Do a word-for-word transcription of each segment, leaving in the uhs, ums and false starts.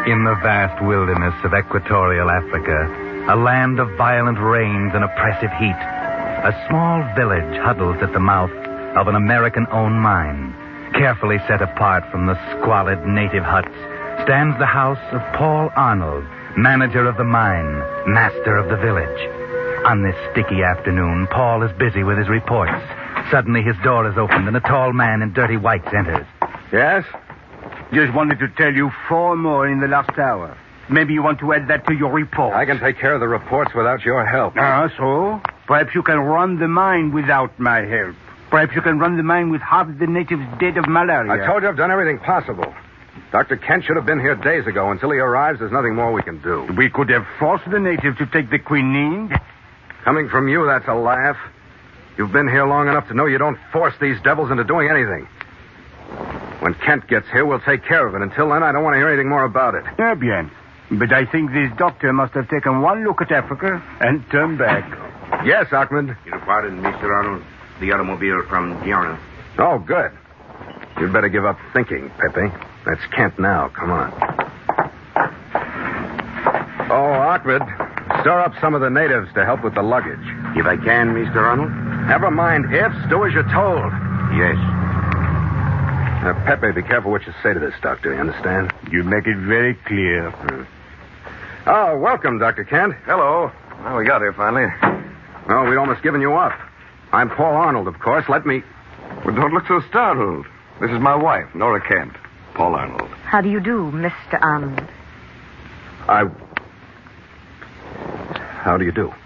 In the vast wilderness of equatorial Africa, a land of violent rains and oppressive heat, a small village huddles at the mouth of an American-owned mine. Carefully set apart from the squalid native huts stands the house of Paul Arnold, manager of the mine, master of the village. On this sticky afternoon, Paul is busy with his reports. Suddenly his door is opened and a tall man in dirty whites enters. Yes? Just wanted to tell you four more in the last hour. Maybe you want to add that to your report. I can take care of the reports without your help. Ah, so? Perhaps you can run the mine without my help. Perhaps you can run the mine with half the natives dead of malaria. I told you I've done everything possible. Doctor Kent should have been here days ago. Until he arrives, there's nothing more we can do. We could have forced the natives to take the quinine. Coming from you, that's a laugh. You've been here long enough to know you don't force these devils into doing anything. When Kent gets here, we'll take care of it. Until then, I don't want to hear anything more about it. Eh bien. But I think this doctor must have taken one look at Africa and turned back. Yes, Ahmed. Your pardon, Mister Arnold. The automobile from Giorno. Oh, good. You'd better give up thinking, Pepe. That's Kent now. Come on. Oh, Ahmed, stir up some of the natives to help with the luggage. If I can, Mister Arnold? Never mind ifs. Do as you're told. Yes. Now, Pepe, be careful what you say to this doctor. You understand? You make it very clear. Hmm. Oh, welcome, Doctor Kent. Hello. Well, we got here finally. Oh, we'd almost given you up. I'm Paul Arnold, of course. Let me... Well, don't look so startled. This is my wife, Nora Kent. Paul Arnold. How do you do, Mister Arnold? I... How do you do?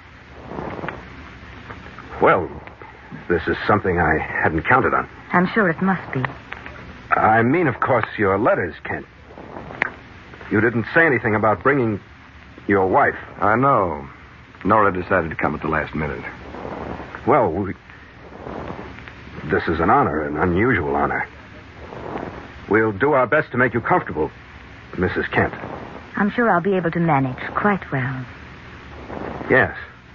Well, this is something I hadn't counted on. I'm sure it must be. I mean, of course, your letters, Kent. You didn't say anything about bringing your wife. I know. Nora decided to come at the last minute. Well, we... this is an honor, an unusual honor. We'll do our best to make you comfortable, Missus Kent. I'm sure I'll be able to manage quite well. Yes.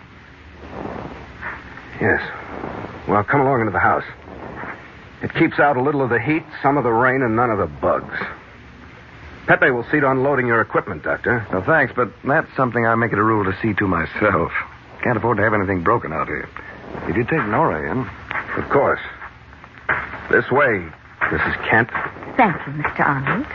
Yes. Well, come along into the house. It keeps out a little of the heat, some of the rain, and none of the bugs. Pepe will see to unloading your equipment, Doctor. Well, thanks, but that's something I make it a rule to see to myself. Can't afford to have anything broken out here. You did take Nora in. Of course. This way, Missus Kent. Thank you, Mister Arnold.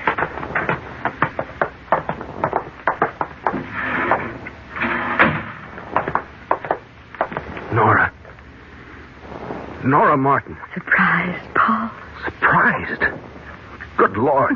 Nora. Nora Martin. Surprised, Paul. Surprised? Good Lord.